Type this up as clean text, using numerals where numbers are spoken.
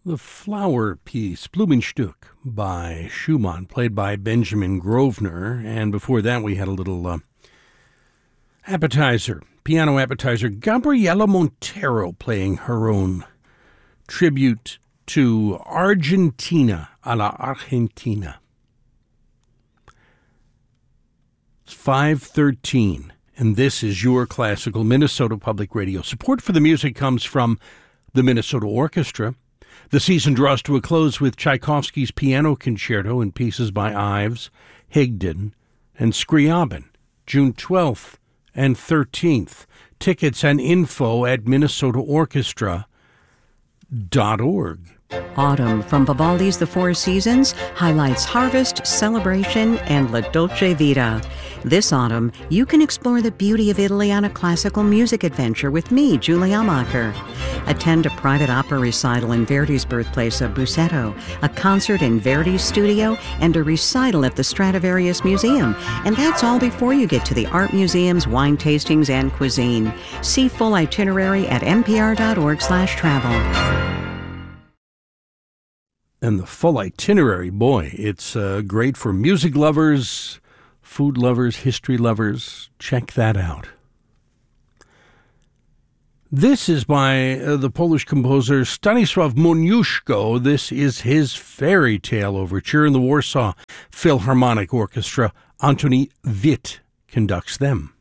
The Flower Piece, Blumenstück by Schumann, played by Benjamin Grosvenor. And before that, we had a little piano appetizer. Gabriela Montero playing her own tribute to Argentina, a la Argentina. It's 5:13, and this is your classical Minnesota Public Radio. Support for the music comes from the Minnesota Orchestra. The season draws to a close with Tchaikovsky's Piano Concerto and pieces by Ives, Higdon, and Scriabin, June 12th and 13th. Tickets and info at minnesotaorchestra.org. Autumn from Vivaldi's The Four Seasons highlights harvest, celebration, and La Dolce Vita. This autumn, you can explore the beauty of Italy on a classical music adventure with me, Julie Amacher. Attend a private opera recital in Verdi's birthplace of Busseto, a concert in Verdi's studio, and a recital at the Stradivarius Museum. And that's all before you get to the art museums, wine tastings, and cuisine. See full itinerary at npr.org/travel. And the full itinerary, boy, it's great for music lovers, food lovers, history lovers. Check that out. This is by the Polish composer Stanisław Moniuszko. This is his fairy tale overture, and the Warsaw Philharmonic Orchestra. Antoni Witt conducts them.